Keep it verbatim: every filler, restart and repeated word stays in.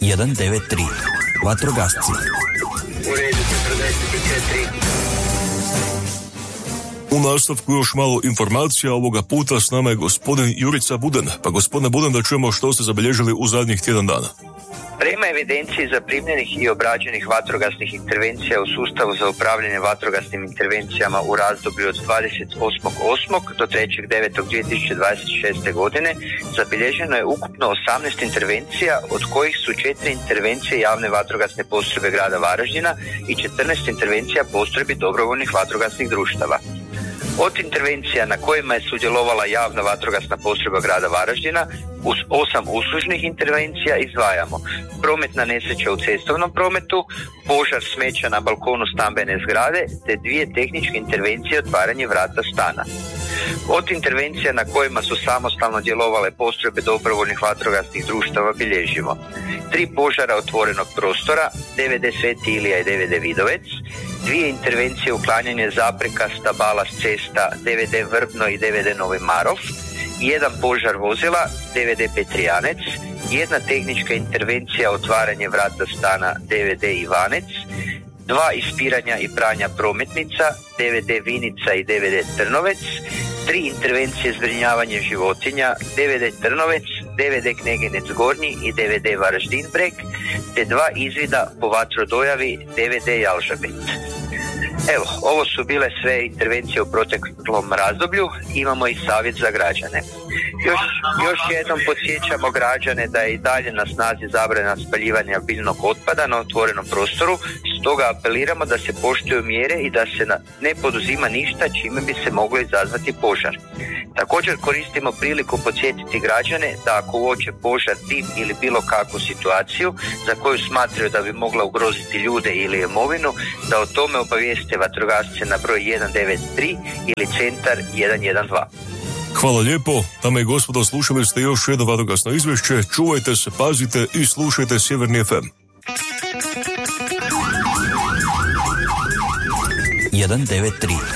jedan devet tri. Vatrogasci. U redu, četrdeset četiri. U nastavku još malo informacija, ovoga puta s nama je gospodin Jurica Buden. Pa gospodine Buden, da čujemo što ste zabilježili u zadnjih tjedan dana. Prema evidenciji zaprimljenih i obrađenih vatrogasnih intervencija u sustavu za upravljanje vatrogasnim intervencijama u razdoblju od dvadeset osmog osmog do trećeg devetog dvije tisuće dvadeset šeste. godine zabilježeno je ukupno osamnaest intervencija, od kojih su četiri intervencije javne vatrogasne postrojbe grada Varaždina i četrnaest intervencija postrojbi dobrovoljnih vatrogasnih društava. Od intervencija na kojima je sudjelovala javna vatrogasna postrojba grada Varaždina, uz osam uslužnih intervencija izdvajamo prometna nesreća u cestovnom prometu, požar smeća na balkonu stambene zgrade te dvije tehničke intervencije otvaranje vrata stana. Od intervencija na kojima su samostalno djelovale postrojbe dobrovoljnih vatrogasnih društava bilježimo tri požara otvorenog prostora, D V D Sveti Ilija i D V D Vidovec, dvije intervencije uklanjanje zapreka stabala s cesta D V D Vrbno i D V D Novi Marof, jedan požar vozila D V D Petrijanec, jedna tehnička intervencija otvaranje vrata stana D V D Ivanec, dva ispiranja i pranja prometnica D V D Vinica i D V D Trnovec, tri intervencije zbrinjavanje životinja D V D Trnovec, D V D Kneginec Gornji i D V D Varaždin Breg, te dva izvida po vatrodojavi D V D Jalžabet. Evo, ovo su bile sve intervencije u proteklom razdoblju, imamo i savjet za građane. Još, još jednom podsjećamo građane da je i dalje na snazi zabrana spaljivanja biljnog otpada na otvorenom prostoru, stoga apeliramo da se poštuju mjere i da se ne poduzima ništa čime bi se moglo izazvati požar. Također koristimo priliku podsjetiti građane da ako uoče požar, dim ili bilo kakvu situaciju za koju smatraju da bi mogla ugroziti ljude ili imovinu, da o tome obavijeste vatrogasce na broj jedan devet tri ili centar jedan jedan dva. Hvala lijepo. Dame i gospodo, slušali ste još jedno vatrogasno izvješće. Čuvajte se, pazite i slušajte Sjeverni ef em. jedan devet tri.